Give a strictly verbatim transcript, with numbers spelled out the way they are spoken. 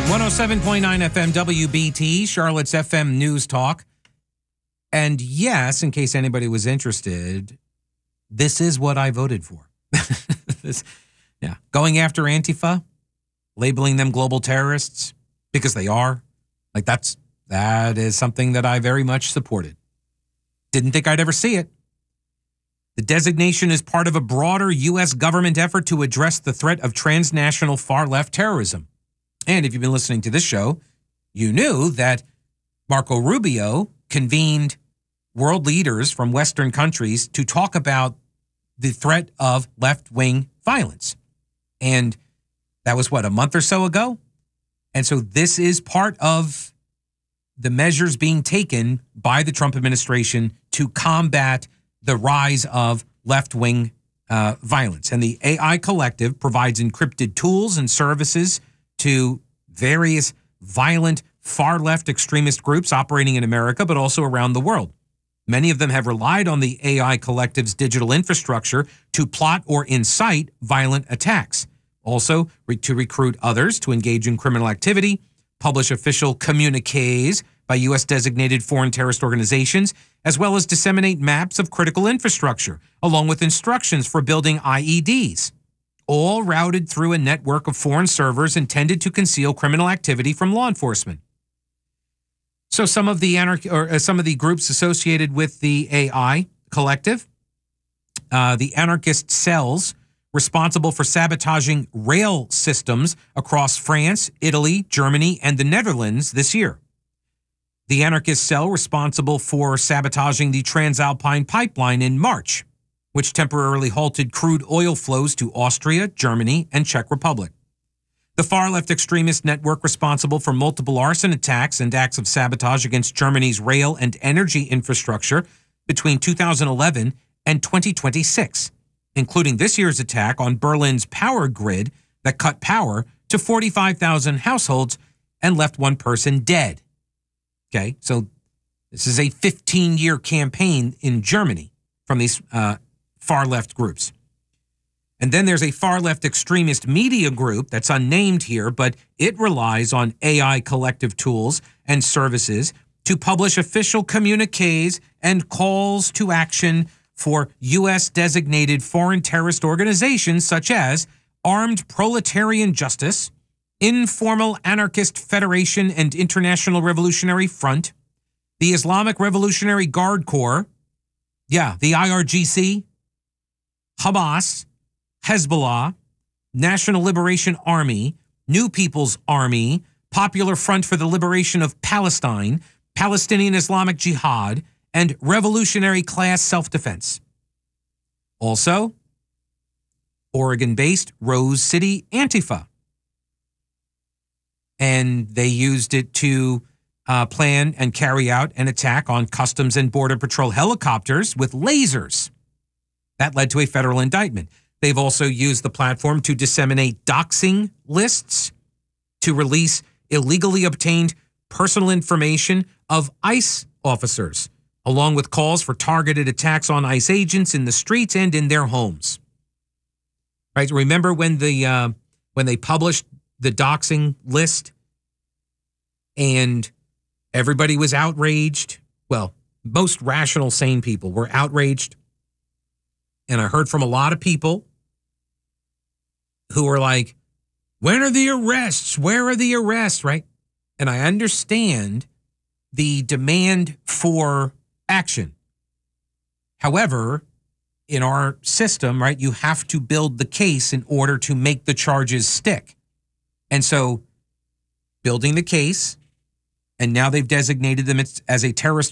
one oh seven point nine F M W B T, Charlotte's F M News Talk. And yes, in case anybody was interested, this is what I voted for. this, yeah, going after Antifa, labeling them global terrorists, because they are. Like that's that is something that I very much supported. Didn't think I'd ever see it. The designation is part of a broader U S government effort to address the threat of transnational far-left terrorism. And if you've been listening to this show, you knew that Marco Rubio convened world leaders from Western countries to talk about the threat of left-wing violence. And that was, what, a month or so ago? And so this is part of the measures being taken by the Trump administration to combat the rise of left-wing uh, violence. And the A I Collective provides encrypted tools and services to various violent far-left extremist groups operating in America, but also around the world. Many of them have relied on the A I Collective's digital infrastructure to plot or incite violent attacks. Also, re- to recruit others to engage in criminal activity, publish official communiques by U S designated foreign terrorist organizations, as well as disseminate maps of critical infrastructure, along with instructions for building I E Ds, all routed through a network of foreign servers intended to conceal criminal activity from law enforcement. So some of the anarch- or uh, some of the groups associated with the A I Collective, uh, the anarchist cells responsible for sabotaging rail systems across France, Italy, Germany, and the Netherlands this year. The anarchist cell responsible for sabotaging the Transalpine pipeline in March, which temporarily halted crude oil flows to Austria, Germany, and Czech Republic. The far-left extremist network responsible for multiple arson attacks and acts of sabotage against Germany's rail and energy infrastructure between two thousand eleven and twenty twenty-six, including this year's attack on Berlin's power grid that cut power to forty-five thousand households and left one person dead. Okay, so this is a fifteen-year campaign in Germany from these uh, far-left groups. And then there's a far-left extremist media group that's unnamed here, but it relies on A I Collective tools and services to publish official communiques and calls to action for U S designated foreign terrorist organizations such as Armed Proletarian Justice, Informal Anarchist Federation and International Revolutionary Front, the Islamic Revolutionary Guard Corps, yeah, the I R G C, Hamas, Hezbollah, National Liberation Army, New People's Army, Popular Front for the Liberation of Palestine, Palestinian Islamic Jihad, and Revolutionary Class Self-Defense. Also, Oregon-based Rose City Antifa. And they used it to uh, plan and carry out an attack on Customs and Border Patrol helicopters with lasers. That led to a federal indictment. They've also used the platform to disseminate doxing lists, to release illegally obtained personal information of ICE officers, along with calls for targeted attacks on ICE agents in the streets and in their homes. Right? Remember when the uh, when they published the doxing list and everybody was outraged? Well, most rational, sane people were outraged. And I heard from a lot of people who were like, when are the arrests? Where are the arrests, right? And I understand the demand for action. However, in our system, right, you have to build the case in order to make the charges stick. And so building the case, and now they've designated them as a terrorist